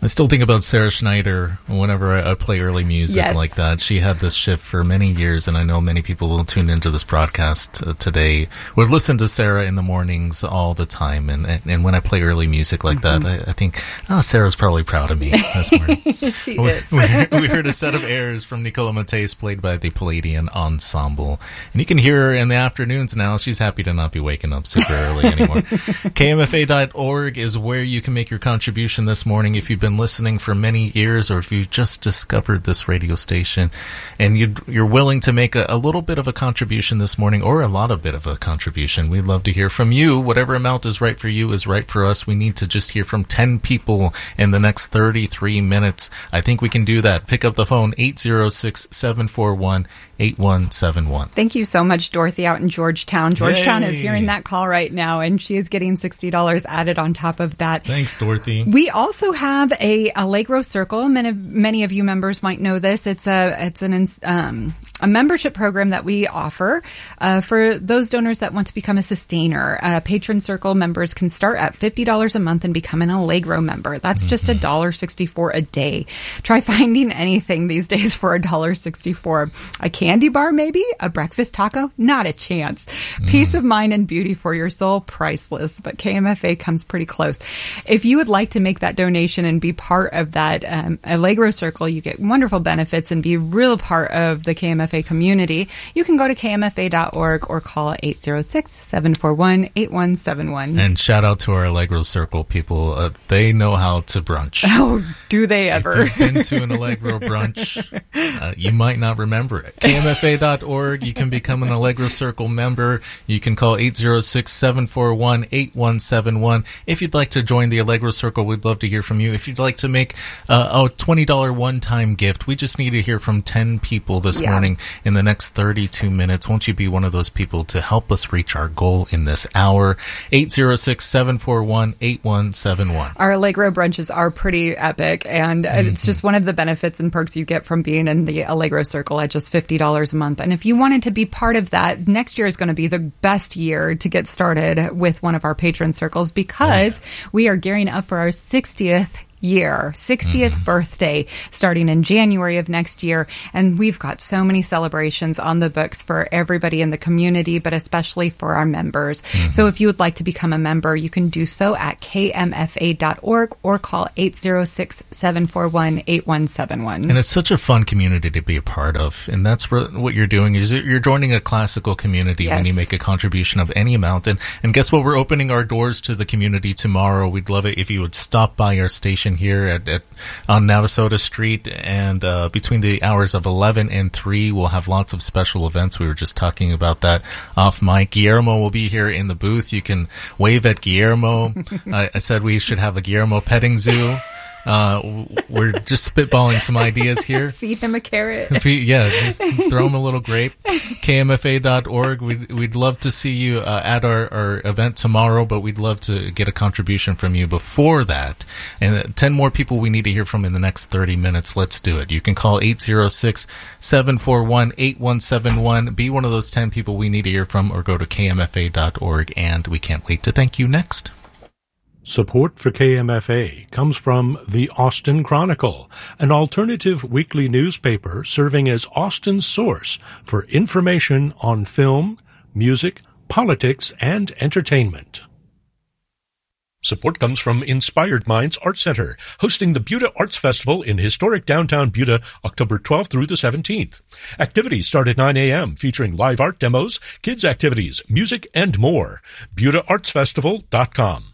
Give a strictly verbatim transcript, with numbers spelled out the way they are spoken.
I still think about Sarah Schneider whenever I, I play early music yes. like that. She had this shift for many years, and I know many people will tune into this broadcast uh, today would listen to Sarah in the mornings all the time. And and, and when I play early music like mm-hmm. that, I, I think, oh, Sarah's probably proud of me this morning. She we, is. we, we heard a set of airs from Nicola Matheus played by the Palladian Ensemble. And you can hear her in the afternoons now. She's happy to not be waking up super early anymore. K M F A dot org is where you can make your contribution this morning if you've been listening for many years, or if you just discovered this radio station and you'd, you're willing to make a, a little bit of a contribution this morning, or a lot of bit of a contribution. We'd love to hear from you. Whatever amount is right for you is right for us. We need to just hear from ten people in the next thirty-three minutes. I think we can do that. Pick up the phone, eight zero six, seven four one, eight one seven one. Thank you so much, Dorothy, out in Georgetown. Georgetown Yay. is hearing that call right now, and she is getting sixty dollars added on top of that. Thanks, Dorothy. We also have a Allegro Circle. Many, many of you members might know this. It's a it's an um, a membership program that we offer uh, for those donors that want to become a sustainer. Uh, Patron Circle members can start at fifty dollars a month and become an Allegro member. That's mm-hmm. just one dollar sixty-four a day. Try finding anything these days for one dollar sixty-four. A candy bar, maybe? A breakfast taco? Not a chance. Mm. Peace of mind and beauty for your soul, priceless. But K M F A comes pretty close. If you would like to make that donation and be part of that um, Allegro Circle, you get wonderful benefits and be a real part of the K M F A community. You can go to K M F A dot org or call eight zero six, seven four one, eight one seven one. And shout out to our Allegro Circle people. Uh, they know how to brunch. Oh, do they ever? If you've been to an Allegro brunch, uh, you might not remember it. K M F A dot org. You can become an Allegro Circle member. You can call eight zero six, seven four one, eight one seven one. If you'd like to join the Allegro Circle, we'd love to hear from you. If you'd like to make uh, a twenty dollars one-time gift, we just need to hear from ten people this yeah. morning in the next thirty-two minutes. Won't you be one of those people to help us reach our goal in this hour? eight zero six, seven four one, eight one seven one. Our Allegro brunches are pretty epic, and mm-hmm. it's just one of the benefits and perks you get from being in the Allegro Circle at just fifty dollars a month. And if you wanted to be part of that, next year is going to be the best year to get started with one of our patron circles, because oh, yeah. we are gearing up for our sixtieth year, sixtieth mm-hmm. birthday, starting in January of next year. And we've got so many celebrations on the books for everybody in the community, but especially for our members. Mm-hmm. So if you would like to become a member, you can do so at K M F A dot org or call eight zero six, seven four one, eight one seven one. And it's such a fun community to be a part of. And that's what you're doing, is you're joining a classical community yes. when you make a contribution of any amount. And, and guess what? We're opening our doors to the community tomorrow. We'd love it if you would stop by our station here at, at on Navasota Street, and uh, between the hours of eleven and three, we'll have lots of special events. We were just talking about that off mic. Guillermo will be here in the booth. You can wave at Guillermo. I, I said we should have a Guillermo petting zoo. Uh, we're just spitballing some ideas here. Feed him a carrot. Feed, yeah, just throw him a little grape. K M F A dot org. We'd, we'd love to see you uh, at our, our event tomorrow, but we'd love to get a contribution from you before that. And uh, ten more people we need to hear from in the next thirty minutes. Let's do it. You can call eight zero six, seven four one, eight one seven one. Be one of those ten people we need to hear from, or go to K M F A dot org. And we can't wait to thank you next. Support for K M F A comes from the Austin Chronicle, an alternative weekly newspaper serving as Austin's source for information on film, music, politics, and entertainment. Support comes from Inspired Minds Art Center, hosting the Buda Arts Festival in historic downtown Buda, October twelfth through the seventeenth. Activities start at nine a.m., featuring live art demos, kids' activities, music, and more. Buda Arts Festival dot com.